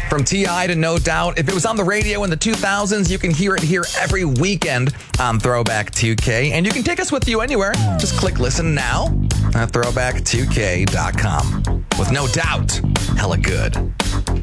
From T.I. to No Doubt. If it was on the radio in the 2000s, you can hear it here every weekend on Throwback 2K. And you can take us with you anywhere. Just click listen now at throwback2k.com. With No Doubt, hella good.